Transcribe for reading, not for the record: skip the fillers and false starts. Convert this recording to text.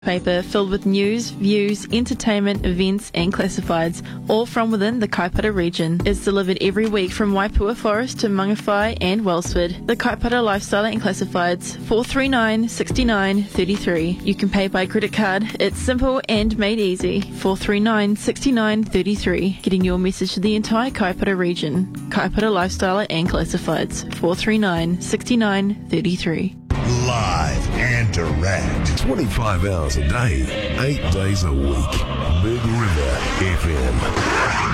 Paper filled with news, views, entertainment, events and classifieds, all from within the Kaipara region. It's delivered every week from Waipua Forest to Mangawhai and Wellsford. The Kaipara Lifestyle and Classifieds, 439 69 33. You can pay by credit card. It's simple and made easy. 439 69 33. Getting your message to the entire Kaipara region. Kaipara Lifestyle and Classifieds, 439 69 33. Live and direct. 25 hours a day, 8 days a week. Big River FM.